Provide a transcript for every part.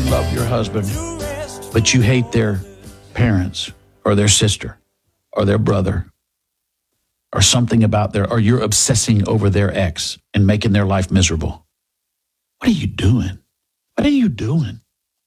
love your husband, but you hate their parents or their sister or their brother or something about or you're obsessing over their ex and making their life miserable. What are you doing? What are you doing?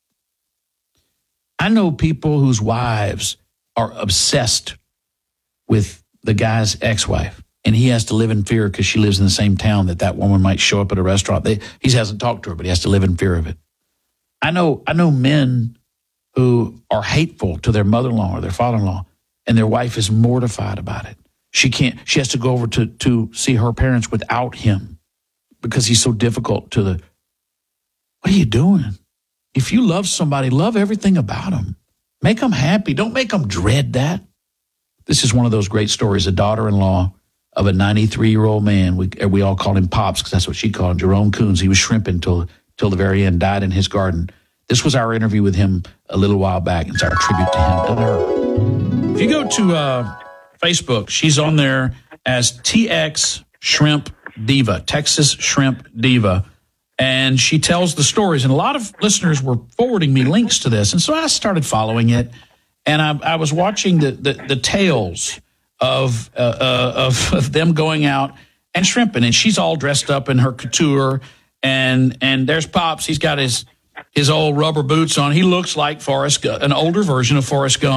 I know people whose wives are obsessed with the guy's ex-wife, and he has to live in fear because she lives in the same town that woman might show up at a restaurant. He hasn't talked to her, but he has to live in fear of it. I know men who are hateful to their mother-in-law or their father-in-law, and their wife is mortified about it. She has to go over to see her parents without him because he's so difficult to the. What are you doing? If you love somebody, love everything about them. Make them happy. Don't make them dread that. This is one of those great stories. A daughter-in-law of a 93-year-old man. We all called him Pops because that's what she called him. Jerome Coons. He was shrimping till the very end. Died in his garden. This was our interview with him a little while back. It's our tribute to him and her. If you go to Facebook, she's on there as TX Shrimp Diva, Texas Shrimp Diva. And she tells the stories. And a lot of listeners were forwarding me links to this. And so I started following it. And I was watching the tales of them going out and shrimping. And she's all dressed up in her couture. And there's Pops. He's got his old rubber boots on. He looks like an older version of Forrest Gump.